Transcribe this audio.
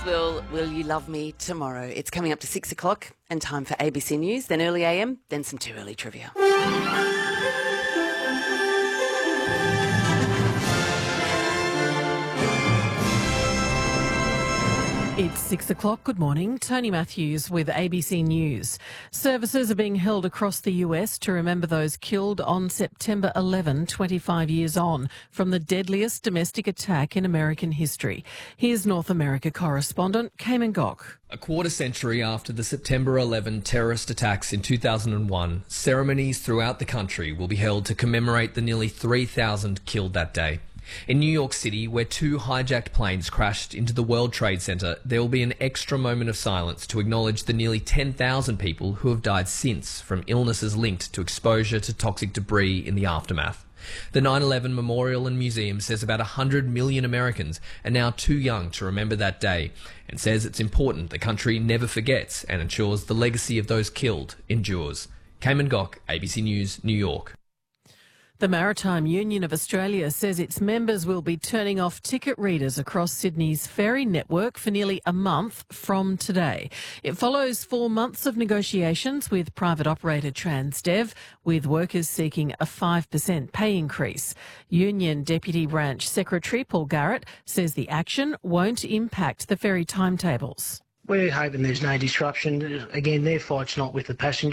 Will You Love Me Tomorrow? It's coming up to 6 o'clock and time for ABC News, then early AM, then some too early trivia. It's 6 o'clock. Good morning. Tony Matthews with ABC News. Services are being held across the US to remember those killed on September 11, 25 years on, from the deadliest domestic attack in American history. Here's North America correspondent Cayman Gok. A quarter century after the September 11 terrorist attacks in 2001, ceremonies throughout the country will be held to commemorate the nearly 3,000 killed that day. In New York City, where two hijacked planes crashed into the World Trade Center, there will be an extra moment of silence to acknowledge the nearly 10,000 people who have died since from illnesses linked to exposure to toxic debris in the aftermath. The 9/11 Memorial and Museum says about 100 million Americans are now too young to remember that day, and says it's important the country never forgets and ensures the legacy of those killed endures. Cayman Gok, ABC News, New York. The Maritime Union of Australia says its members will be turning off ticket readers across Sydney's ferry network for nearly a month from today. It follows 4 months of negotiations with private operator Transdev, with workers seeking a 5% pay increase. Union Deputy Branch Secretary Paul Garrett says the action won't impact the ferry timetables. We're hoping there's no disruption. Again, their fight's not with the passengers.